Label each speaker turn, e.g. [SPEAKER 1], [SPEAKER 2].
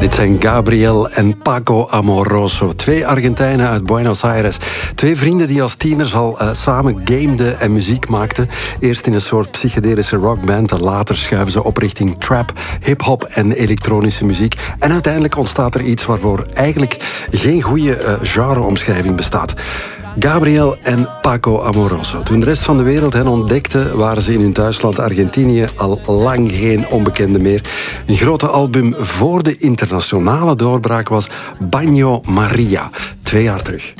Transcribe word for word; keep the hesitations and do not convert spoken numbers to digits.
[SPEAKER 1] Dit zijn Gabriel en Paco Amoroso. Twee Argentijnen uit Buenos Aires. Twee vrienden die als tieners al uh, samen gameden en muziek maakten. Eerst in een soort psychedelische rockband. Later schuiven ze op richting trap, hip-hop en elektronische muziek. En uiteindelijk ontstaat er iets waarvoor eigenlijk geen goede uh, genreomschrijving bestaat. Gabriel en Paco Amoroso. Toen de rest van de wereld hen ontdekte, waren ze in hun thuisland Argentinië al lang geen onbekenden meer. Een grote album voor de internationale doorbraak was Baño Maria, twee jaar terug.